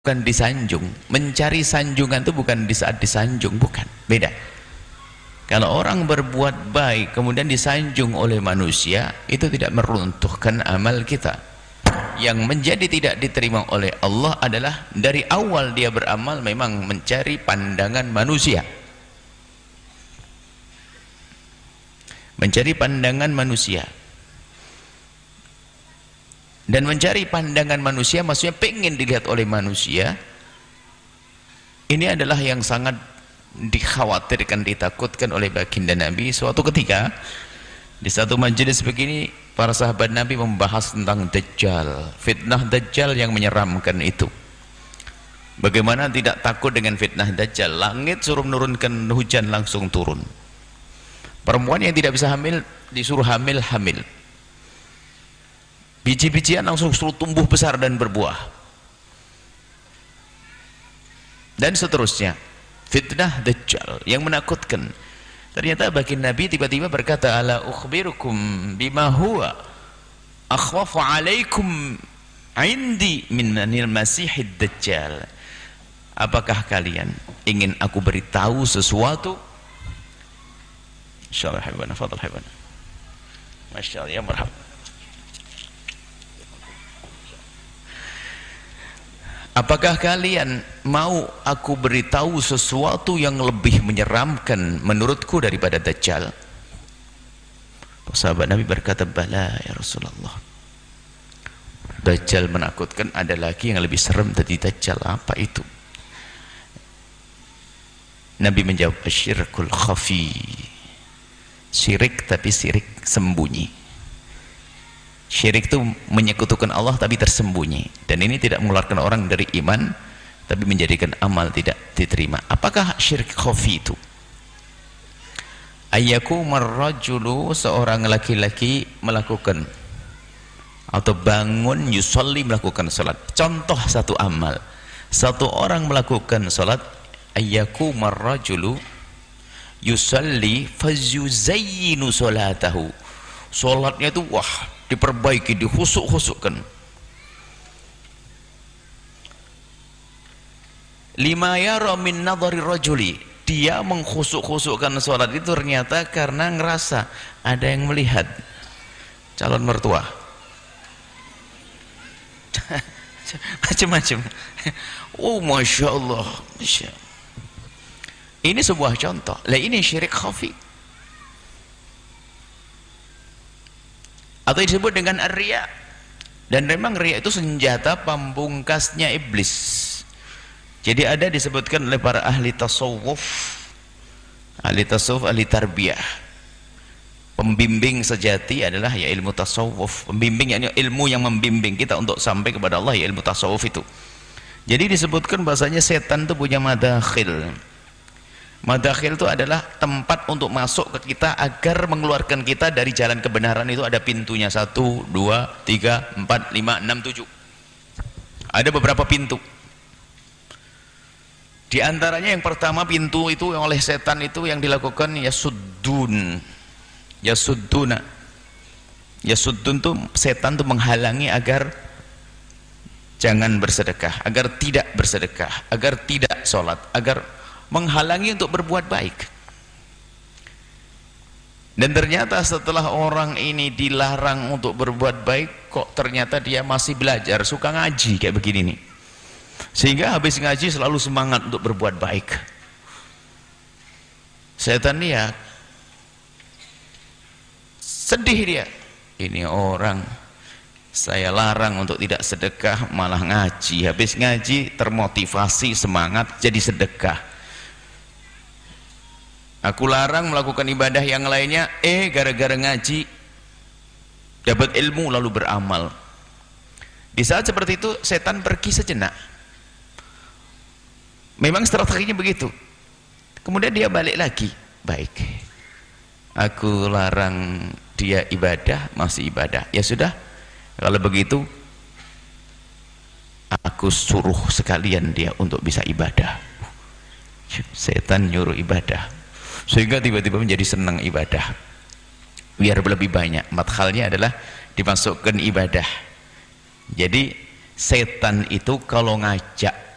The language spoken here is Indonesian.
bukan disanjung. Mencari sanjungan itu bukan di saat disanjung, bukan, beda. Kalau orang berbuat baik kemudian disanjung oleh manusia, itu tidak meruntuhkan amal kita. Yang menjadi tidak diterima oleh Allah adalah dari awal dia beramal memang mencari pandangan manusia, mencari pandangan manusia. Dan mencari pandangan manusia maksudnya pengen dilihat oleh manusia. Ini adalah yang sangat dikhawatirkan, ditakutkan oleh baginda Nabi. Suatu ketika di satu majelis begini, para sahabat Nabi membahas tentang Dajjal, fitnah Dajjal yang menyeramkan itu. Bagaimana tidak takut dengan fitnah Dajjal? Langit suruh menurunkan hujan, langsung turun. Perempuan yang tidak bisa hamil disuruh hamil. Biji-bijian langsung suruh tumbuh besar dan berbuah, dan seterusnya. Fitnah Dajjal yang menakutkan. Ternyata baginda Nabi tiba-tiba berkata, ala ukhbirukum bima huwa akhwafu alaikum indi minanil masihid Dajjal. Apakah kalian ingin aku beritahu sesuatu? Insyaallah habibana, fadal habibana. Masyaallah, ya marhab. Apakah kalian mau aku beritahu sesuatu yang lebih menyeramkan menurutku daripada Dajjal? Sahabat Nabi berkata, bala ya Rasulullah. Dajjal menakutkan, ada lagi yang lebih serem dari Dajjal. Apa itu? Nabi menjawab, asyirkul khafi. Syirik tapi syirik sembunyi. Syirik itu menyekutukan Allah tapi tersembunyi, dan ini tidak mengeluarkan orang dari iman tapi menjadikan amal tidak diterima. Apakah syirik khafi itu? Ayyakumar rajulu, seorang laki-laki melakukan atau bangun yusolli, melakukan salat. Contoh satu amal, satu orang melakukan salat. Ayyakumar rajulu yusolli fayuzayyinu salatahu. Salatnya itu wah, diperbaiki, dihusuk-husukkan. Lima yara min nadhari rajuli, dia menghusuk-husukkan sholat itu ternyata karena ngerasa ada yang melihat. Calon mertua macam-macam. Oh Masya Allah, ini sebuah contoh. Lah ini syirik khafi, atau disebut dengan ar-riya. Dan memang riya itu senjata pambungkasnya iblis. Jadi ada disebutkan oleh para ahli tasawuf, ahli tarbiyah, pembimbing sejati adalah ya ilmu tasawuf. Pembimbing yakni ilmu yang membimbing kita untuk sampai kepada Allah, ya ilmu tasawuf itu. Jadi disebutkan bahasanya setan itu punya madakhil. Madakhil itu adalah tempat untuk masuk ke kita agar mengeluarkan kita dari jalan kebenaran. Itu ada pintunya, 1, 2, 3, 4, 5, 6, 7. Ada beberapa pintu. Di antaranya yang pertama pintu itu yang oleh setan itu yang dilakukan yasuddun. Yasudduna. Yasuddun itu setan itu menghalangi agar jangan bersedekah, agar tidak bersedekah, agar tidak sholat, agar menghalangi untuk berbuat baik. Dan ternyata setelah orang ini dilarang untuk berbuat baik, kok ternyata dia masih belajar, suka ngaji kayak begini nih, sehingga habis ngaji selalu semangat untuk berbuat baik. Setan dia sedih, dia ini orang saya larang untuk tidak sedekah malah ngaji, habis ngaji termotivasi semangat jadi sedekah. Aku larang melakukan ibadah yang lainnya, gara-gara ngaji dapat ilmu lalu beramal. Di saat seperti itu setan pergi sejenak. Memang strateginya begitu. Kemudian dia balik lagi. Baik, aku larang dia ibadah, masih ibadah. Ya sudah, kalau begitu aku suruh sekalian dia untuk bisa ibadah. Setan nyuruh ibadah, sehingga tiba-tiba menjadi senang ibadah, biar lebih banyak. Madkhalnya adalah dimasukkan ibadah. Jadi setan itu kalau ngajak